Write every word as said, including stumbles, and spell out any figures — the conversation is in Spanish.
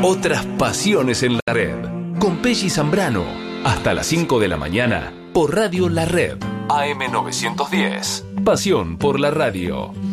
Otras pasiones en la red. Con Pelli Zambrano. Hasta las cinco de la mañana por Radio La Red. A M novecientos diez. Pasión por la radio.